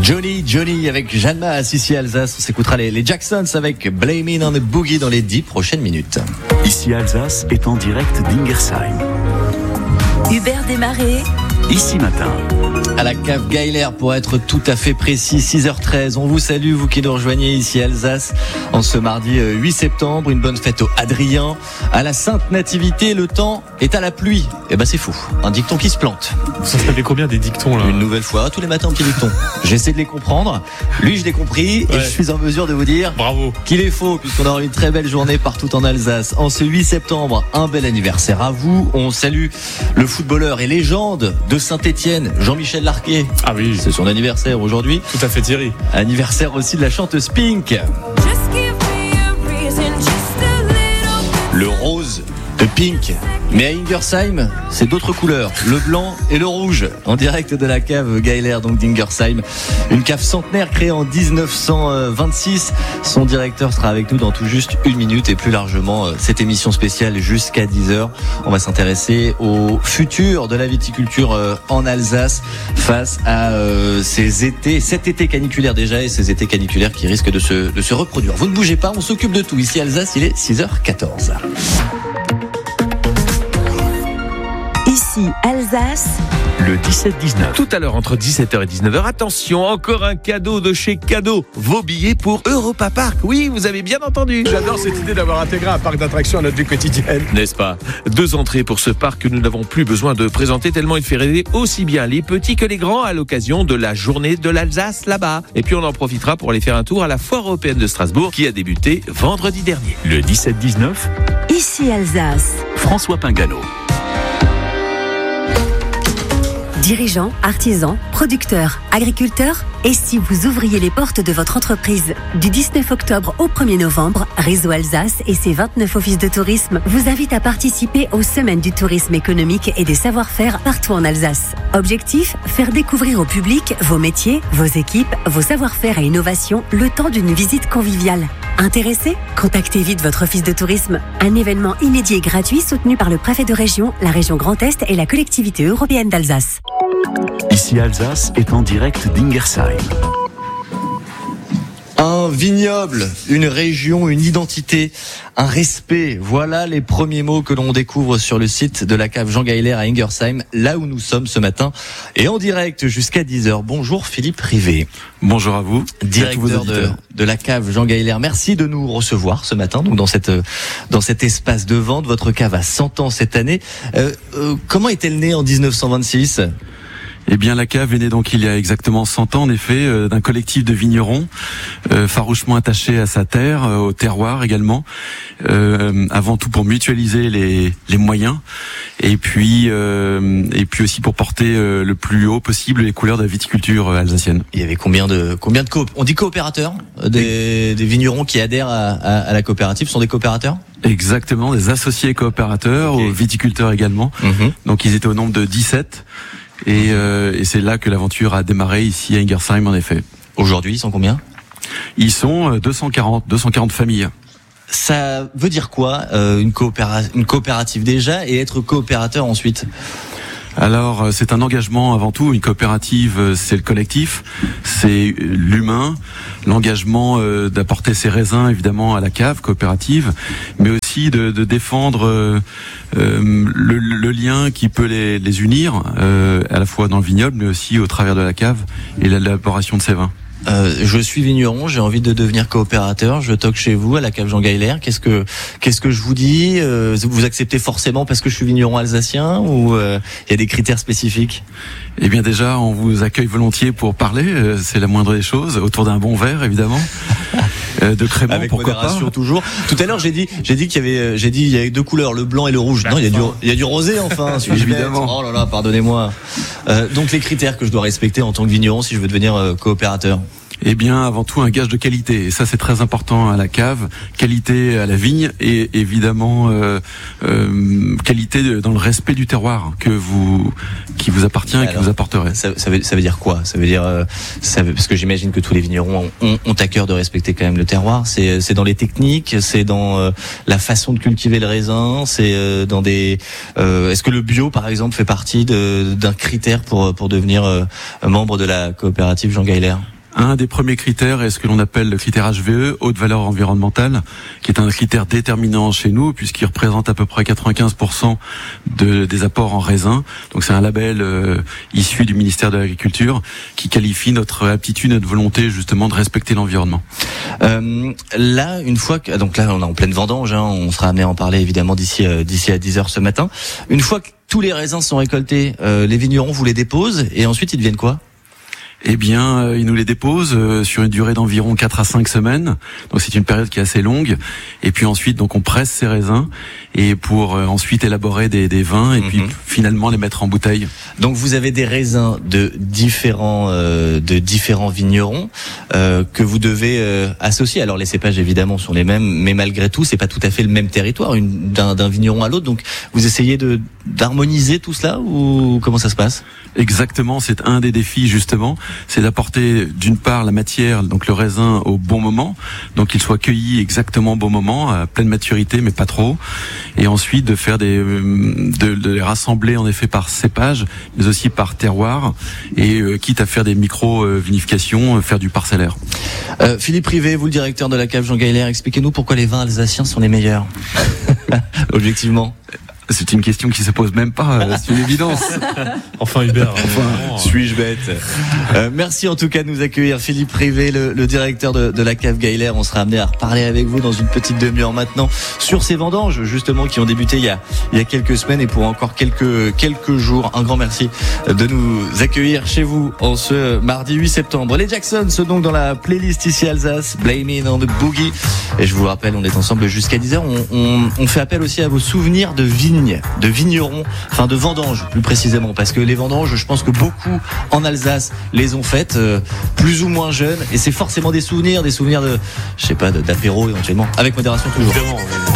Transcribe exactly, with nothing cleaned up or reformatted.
Johnny, Johnny avec Jeanne Masse ici Alsace. On s'écoutera les, les Jacksons avec Blaming on the Boogie dans les dix prochaines minutes. Ici Alsace est en direct d'Ingersheim. Hubert Desmarais. Ici matin. À la cave Geiler pour être tout à fait précis, six heures treize. On vous salue, vous qui nous rejoignez ici à Alsace en ce mardi huit septembre. Une bonne fête au Adrien. À la Sainte Nativité, le temps est à la pluie. Eh ben c'est fou, un dicton qui se plante. Ça fait combien des dictons là ? Une nouvelle fois, tous les matins un petit dicton. J'essaie de les comprendre. Lui je l'ai compris ouais. Et je suis en mesure de vous dire bravo qu'il est faux puisqu'on aura une très belle journée partout en Alsace. En ce huit septembre, un bel anniversaire à vous. On salue le footballeur et légende de Saint-Étienne, Jean-Michel Larquet. Ah oui, c'est son anniversaire aujourd'hui. Tout à fait Thierry. Anniversaire aussi de la chanteuse Pink. Le rose de Pink. Mais à Ingersheim, c'est d'autres couleurs, le blanc et le rouge. En direct de la cave Geiler, donc d'Ingersheim. Une cave centenaire créée en dix-neuf cent vingt-six. Son directeur sera avec nous dans tout juste une minute et plus largement cette émission spéciale jusqu'à dix heures. On va s'intéresser au futur de la viticulture en Alsace face à ces étés, cet été caniculaire déjà et ces étés caniculaires qui risquent de se, de se reproduire. Vous ne bougez pas, on s'occupe de tout. Ici Alsace, il est six heures quatorze. Ici Alsace. Le dix-sept dix-neuf. Tout à l'heure, entre dix-sept heures et dix-neuf heures, attention, encore un cadeau de chez Cadeau. Vos billets pour Europa Park. Oui, vous avez bien entendu. J'adore cette idée d'avoir intégré un parc d'attractions à notre vie quotidienne. N'est-ce pas ? Deux entrées pour ce parc que nous n'avons plus besoin de présenter tellement il fait rêver aussi bien les petits que les grands à l'occasion de la journée de l'Alsace là-bas. Et puis on en profitera pour aller faire un tour à la foire européenne de Strasbourg qui a débuté vendredi dernier. Le dix-sept dix-neuf. Ici Alsace. François Pingano. Dirigeants, artisans, producteurs, agriculteurs, et si vous ouvriez les portes de votre entreprise ? Du dix-neuf octobre au premier novembre, Réseau Alsace et ses vingt-neuf offices de tourisme vous invitent à participer aux Semaines du tourisme économique et des savoir-faire partout en Alsace. Objectif : faire découvrir au public vos métiers, vos équipes, vos savoir-faire et innovations le temps d'une visite conviviale. Intéressé ? Contactez vite votre office de tourisme. Un événement inédit et gratuit soutenu par le préfet de région, la région Grand Est et la collectivité européenne d'Alsace. Ici Alsace est en direct d'Ingersheim. Un vignoble, une région, une identité, un respect. Voilà les premiers mots que l'on découvre sur le site de la cave Jean Geiler à Ingersheim, là où nous sommes ce matin. Et en direct jusqu'à dix heures. Bonjour Philippe Rivet. Bonjour à vous. Directeur de, de la cave Jean Geiler. Merci de nous recevoir ce matin, donc dans cette, dans cet espace de vente. Votre cave a cent ans cette année. Euh, euh, comment est-elle née en dix-neuf cent vingt-six ? Eh bien, la cave est née donc il y a exactement cent ans, en effet, euh, d'un collectif de vignerons euh, farouchement attachés à sa terre, euh, au terroir également, euh, avant tout pour mutualiser les, les moyens, et puis euh, et puis aussi pour porter euh, le plus haut possible les couleurs de la viticulture euh, alsacienne. Il y avait combien de combien de coop On dit coopérateurs, des, des vignerons qui adhèrent à, à, à la coopérative sont des coopérateurs ? Exactement, des associés coopérateurs, okay. Aux viticulteurs également. Mm-hmm. Donc ils étaient au nombre de dix-sept. Et, euh, et c'est là que l'aventure a démarré ici à Ingersheim en effet. Aujourd'hui, ils sont combien ? Ils sont deux cent quarante familles. Ça veut dire quoi euh, une, coopéra- une coopérative déjà et être coopérateur ensuite ? Alors, c'est un engagement avant tout. Une coopérative, c'est le collectif, c'est l'humain, l'engagement euh, d'apporter ses raisins évidemment à la cave coopérative, mais aussi de, de défendre euh, euh, le, le lien qui peut les, les unir, euh, à la fois dans le vignoble, mais aussi au travers de la cave et l'élaboration de ses vins. Euh, je suis vigneron, j'ai envie de devenir coopérateur, je toque chez vous à la cave Jean Geiler. Qu'est-ce que qu'est-ce que je vous dis ? euh, Vous acceptez forcément parce que je suis vigneron alsacien ou il euh, y a des critères spécifiques ? Eh bien déjà, on vous accueille volontiers pour parler, euh, c'est la moindre des choses, autour d'un bon verre évidemment. Euh, de crémant, avec pourquoi modération pas. Toujours. Tout à l'heure, j'ai dit, j'ai dit qu'il y avait, j'ai dit il y avait deux couleurs, le blanc et le rouge. Non, il y a du, il y a du rosé enfin. Évidemment. Oh là là, pardonnez-moi. Euh, donc les critères que je dois respecter en tant que vigneron si je veux devenir euh, coopérateur. Eh bien, avant tout, un gage de qualité. Et ça, c'est très important à la cave. Qualité à la vigne et évidemment euh, euh, qualité dans le respect du terroir que vous, qui vous appartient. Alors, et qui vous apporterez. Ça, ça, veut, ça veut dire quoi ? Ça veut dire, euh, ça veut, parce que j'imagine que tous les vignerons ont, ont à cœur de respecter quand même le terroir. C'est, c'est dans les techniques, c'est dans euh, la façon de cultiver le raisin, c'est euh, dans des. Euh, est-ce que le bio, par exemple, fait partie de, d'un critère pour pour devenir euh, membre de la coopérative Jean Geiler ? Un des premiers critères est ce que l'on appelle le critère H V E, haute valeur environnementale, qui est un critère déterminant chez nous puisqu'il représente à peu près quatre-vingt-quinze pour cent de, des apports en raisin. Donc c'est un label euh, issu du ministère de l'Agriculture qui qualifie notre aptitude, notre volonté justement de respecter l'environnement. Euh, là, une fois que donc là on est en pleine vendange, hein, on sera amené à en parler évidemment d'ici euh, d'ici à dix heures ce matin. Une fois que tous les raisins sont récoltés, euh, les vignerons vous les déposent et ensuite ils deviennent quoi ? Eh bien, euh, ils nous les déposent euh, sur une durée d'environ quatre à cinq semaines. Donc c'est une période qui est assez longue. Et puis ensuite, donc on presse ces raisins et pour euh, ensuite élaborer des, des vins et mm-hmm. puis finalement les mettre en bouteille. Donc vous avez des raisins de différents euh, de différents vignerons euh, que vous devez euh, associer. Alors les cépages évidemment sont les mêmes, mais malgré tout, c'est pas tout à fait le même territoire une, d'un, d'un vigneron à l'autre. Donc vous essayez de d'harmoniser tout cela ou comment ça se passe ? Exactement, c'est un des défis justement. C'est d'apporter d'une part la matière, donc le raisin au bon moment, donc qu'il soit cueilli exactement au bon moment, à pleine maturité mais pas trop, et ensuite de faire des, de, de les rassembler en effet par cépage, mais aussi par terroir, et euh, quitte à faire des micro vinifications, euh, faire du parcellaire. Euh, Philippe Rivet, vous le directeur de la cave Jean Gahler, expliquez-nous pourquoi les vins alsaciens sont les meilleurs, objectivement. C'est une question qui se pose même pas, c'est une évidence. Enfin Hubert, enfin, suis-je bête. euh, Merci en tout cas de nous accueillir, Philippe Rivet, le, le directeur de, de la cave Gahler. On sera amené à reparler avec vous dans une petite demi-heure maintenant sur ces vendanges justement qui ont débuté il y a, il y a quelques semaines et pour encore quelques, quelques jours. Un grand merci de nous accueillir chez vous en ce mardi huit septembre. Les Jacksons sont donc dans la playlist ici Alsace, Blaming on the Boogie. Et je vous rappelle, on est ensemble jusqu'à dix heures. On, on, on fait appel aussi à vos souvenirs de vie de vignerons, enfin de vendanges plus précisément, parce que les vendanges, je pense que beaucoup en Alsace les ont faites, euh, plus ou moins jeunes, et c'est forcément des souvenirs, des souvenirs de, je sais pas, d'apéro éventuellement, avec modération toujours. Évidemment,